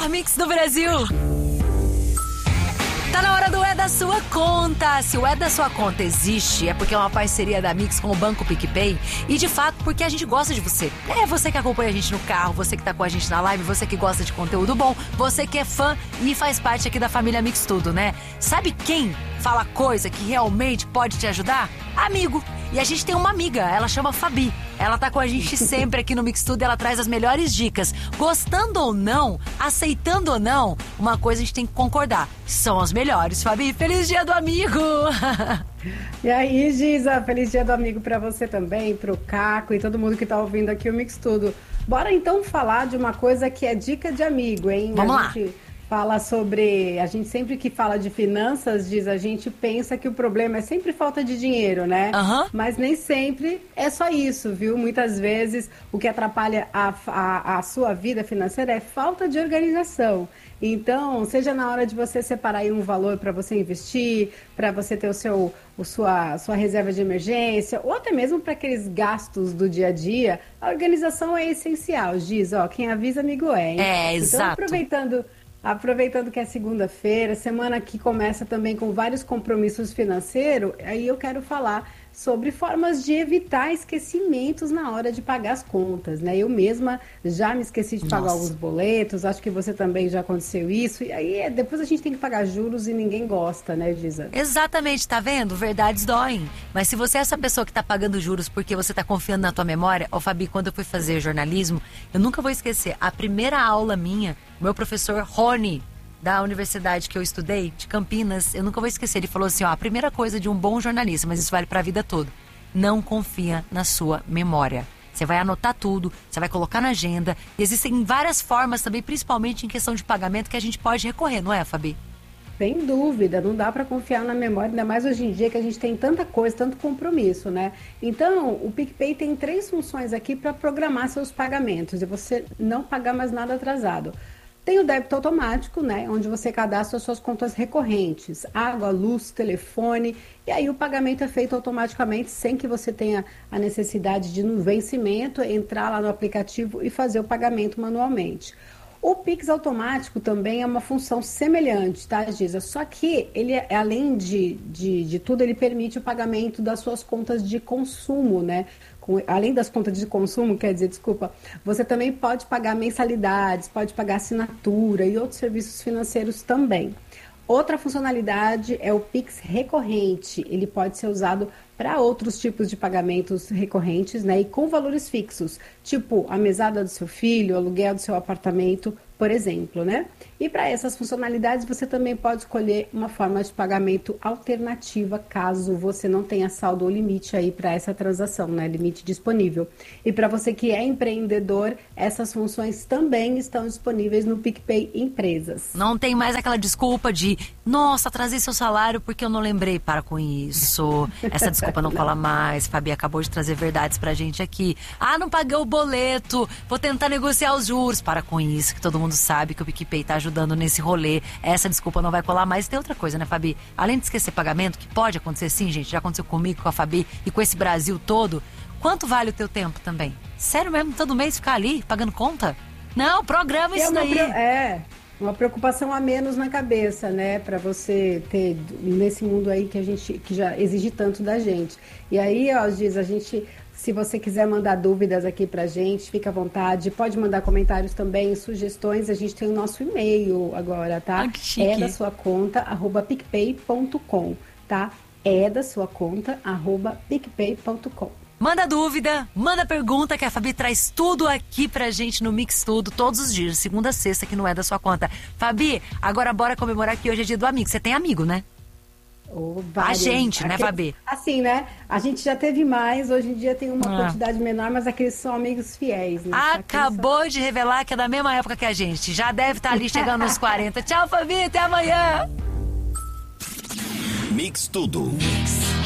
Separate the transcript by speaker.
Speaker 1: melhor mix do Brasil. Tá na hora do É da Sua Conta. Se o É da Sua Conta existe, é porque é uma parceria da Mix com o Banco PicPay. E de fato, porque a gente gosta de você. É você que acompanha a gente no carro, você que tá com a gente na live, você que gosta de conteúdo bom, você que é fã e faz parte aqui da família Mix Tudo, né? Sabe quem fala coisa que realmente pode te ajudar? Amigo. E a gente tem uma amiga, ela chama Fabi. Ela tá com a gente sempre aqui no Mix Tudo e ela traz as melhores dicas. Gostando ou não, aceitando ou não, uma coisa a gente tem que concordar. São as melhores. Fabi, feliz dia do amigo!
Speaker 2: E aí, Giza, feliz dia do amigo pra você também, pro Caco e todo mundo que tá ouvindo aqui o Mix Tudo. Bora então falar de uma coisa que é dica de amigo, hein?
Speaker 1: Vamos lá.
Speaker 2: Fala sobre, a gente sempre que fala de finanças, a gente pensa que o problema é sempre falta de dinheiro, né? Mas nem sempre é só isso, viu? Muitas vezes o que atrapalha a sua vida financeira é falta de organização. Então, seja na hora de você separar aí um valor para você investir, para você ter sua reserva de emergência, ou até mesmo para aqueles gastos do dia a dia, a organização é essencial, Giz, ó, quem avisa amigo é, hein?
Speaker 1: É, exato.
Speaker 2: Então, aproveitando que é segunda-feira, semana que começa também com vários compromissos financeiros, aí eu quero falar sobre formas de evitar esquecimentos na hora de pagar as contas, né? Eu mesma já me esqueci de pagar alguns boletos, acho que você também já aconteceu isso, e aí depois a gente tem que pagar juros e ninguém gosta, né, Giza?
Speaker 1: Exatamente, tá vendo? Verdades doem. Mas se você é essa pessoa que tá pagando juros porque você tá confiando na tua memória, ó, Fabi, quando eu fui fazer jornalismo, eu nunca vou esquecer, a primeira aula minha, o meu professor Rony, da universidade que eu estudei, de Campinas, eu nunca vou esquecer, ele falou assim, ó, a primeira coisa de um bom jornalista, mas isso vale pra vida toda, não confia na sua memória. Você vai anotar tudo, você vai colocar na agenda, e existem várias formas também, principalmente em questão de pagamento, que a gente pode recorrer, não é, Fabi?
Speaker 2: Sem dúvida, não dá para confiar na memória, ainda mais hoje em dia que a gente tem tanta coisa, tanto compromisso, né? Então, o PicPay tem 3 funções aqui para programar seus pagamentos e você não pagar mais nada atrasado. Tem o débito automático, né, onde você cadastra as suas contas recorrentes, água, luz, telefone, e aí o pagamento é feito automaticamente sem que você tenha a necessidade de, no vencimento, entrar lá no aplicativo e fazer o pagamento manualmente. O Pix automático também é uma função semelhante, tá, Giza? Só que ele, além de tudo, ele permite o pagamento das suas contas de consumo, né? Além das contas de consumo, você também pode pagar mensalidades, pode pagar assinatura e outros serviços financeiros também. Outra funcionalidade é o Pix recorrente. Ele pode ser usado para outros tipos de pagamentos recorrentes, né? E com valores fixos, tipo a mesada do seu filho, o aluguel do seu apartamento, por exemplo, né? E para essas funcionalidades você também pode escolher uma forma de pagamento alternativa, caso você não tenha saldo ou limite aí para essa transação, né? Limite disponível. E para você que é empreendedor, essas funções também estão disponíveis no PicPay Empresas.
Speaker 1: Não tem mais aquela desculpa de, nossa, atrasei seu salário porque eu não lembrei. Para com isso. Essa desculpa não cola mais. Fabi acabou de trazer verdades pra gente aqui. Ah, não paguei o boleto, vou tentar negociar os juros. Para com isso, que todo mundo sabe que o PicPay tá ajudando nesse rolê. Essa desculpa não vai colar mais. Tem outra coisa, né, Fabi? Além de esquecer pagamento, que pode acontecer sim, gente, já aconteceu comigo, com a Fabi e com esse Brasil todo. Quanto vale o teu tempo também? Sério mesmo, todo mês ficar ali pagando conta? Não, programa isso daí.
Speaker 2: Uma preocupação a menos na cabeça, né? Para você ter nesse mundo aí que já exige tanto da gente. E aí, ó, Giz, se você quiser mandar dúvidas aqui pra gente, fica à vontade. Pode mandar comentários também, sugestões. A gente tem o nosso e-mail agora, tá?
Speaker 1: Ah, que chique.
Speaker 2: É da sua conta, @picpay.com, tá? É da sua conta, @picpay.com.
Speaker 1: Manda dúvida, manda pergunta, que a Fabi traz tudo aqui pra gente no Mix Tudo, todos os dias, segunda a sexta, que não é da sua conta. Fabi, agora bora comemorar que hoje é dia do amigo. Você tem amigo, né? A gente, né, Fabi?
Speaker 2: Assim, né? A gente já teve mais, hoje em dia tem uma quantidade menor, mas aqueles são amigos fiéis, né?
Speaker 1: Acabou de revelar que é da mesma época que a gente. Já deve estar ali chegando nos 40. Tchau, Fabi, até amanhã!
Speaker 3: Mix Tudo.